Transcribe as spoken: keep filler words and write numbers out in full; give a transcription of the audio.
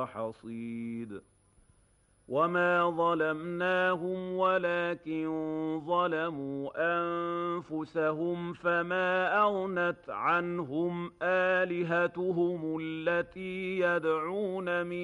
وَحَصِيدٍ وَمَا ظَلَمْنَاهُمْ وَلَٰكِن ظَلَمُوا أَنفُسَهُمْ فَمَا أَغْنَتْ عَنْهُمْ آلِهَتُهُمُ الَّتِي يَدْعُونَ مِن